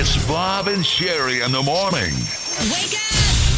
It's Bob and Sherry in the morning. Wake up!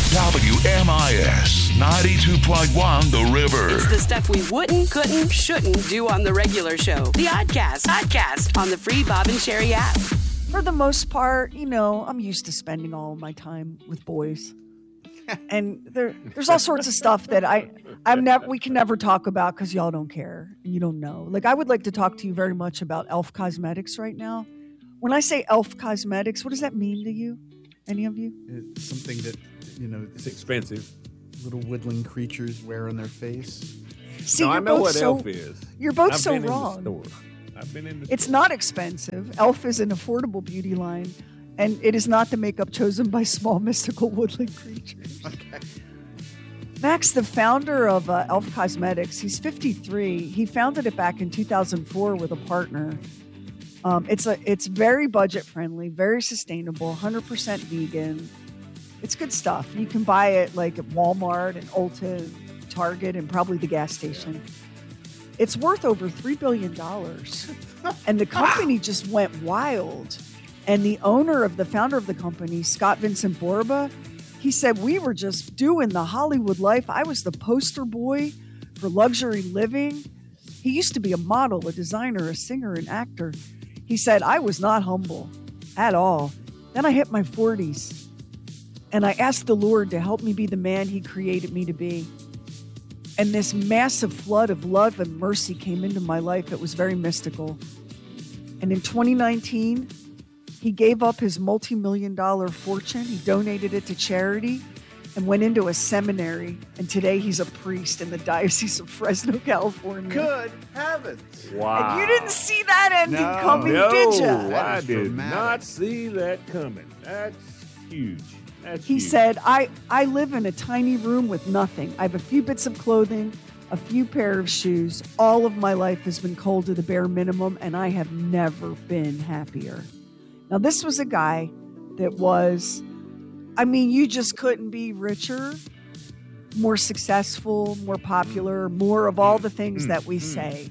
WMIS 92.1 The River. It's the stuff we wouldn't, couldn't, shouldn't do on the regular show. The Oddcast on the free Bob and Sherry app. For the most part, I'm used to spending all of my time with boys. And there's all sorts of stuff that we can never talk about because y'all don't care and you don't know. Like, I would like to talk to you very much about Elf Cosmetics right now. When I say Elf Cosmetics, what does that mean to you? Any of you? It's something that, it's expensive. Little woodland creatures wear on their face. See, I know what Elf is. You're both I've so been wrong. In the store. I've been in the It's store. not expensive. Elf is an affordable beauty line, and it is not the makeup chosen by small mystical woodland creatures. Okay. Max, the founder of Elf Cosmetics, he's 53. He founded it back in 2004 with a partner. It's very budget friendly, very sustainable, 100% vegan. It's good stuff. You can buy it like at Walmart and Ulta, Target, and probably the gas station. It's worth over $3 billion. And the company just went wild. And the founder of the company, Scott Vincent Borba, he said, we were just doing the Hollywood life. I was the poster boy for luxury living. He used to be a model, a designer, a singer, an actor. He said, I was not humble at all. Then I hit my 40s. And I asked the Lord to help me be the man he created me to be. And this massive flood of love and mercy came into my life. It was very mystical. And in 2019, he gave up his multi-million-dollar fortune. He donated it to charity and went into a seminary. And today he's a priest in the Diocese of Fresno, California. Good heavens. Wow. And you didn't see that ending No. coming, No, did you? I is did dramatic. not see that coming. That's huge. He huge. said, I live in a tiny room with nothing. I have a few bits of clothing, a few pair of shoes. All of my life has been cold to the bare minimum, and I have never been happier. Now, this was a guy that was, you just couldn't be richer, more successful, more popular, more of all the things that we say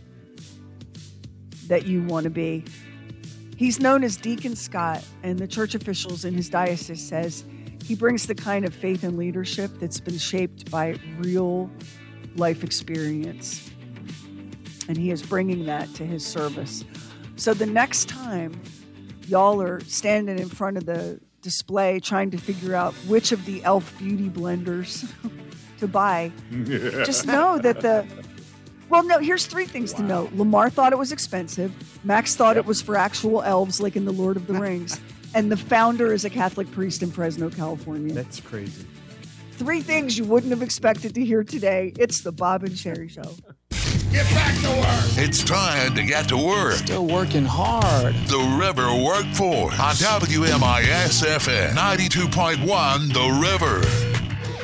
that you want to be. He's known as Deacon Scott, and the church officials in his diocese says he brings the kind of faith and leadership that's been shaped by real life experience. And he is bringing that to his service. So the next time y'all are standing in front of the display trying to figure out which of the Elf beauty blenders to buy, just know that here's three things to know. Lamar thought it was expensive. Max thought it was for actual elves like in The Lord of the Rings. And the founder is a Catholic priest in Fresno, California. That's crazy. Three things you wouldn't have expected to hear today. It's the Bob and Sherry Show. Get back to work. It's time to get to work. Still working hard. The River Workforce on WMIS FM 92.1 The River.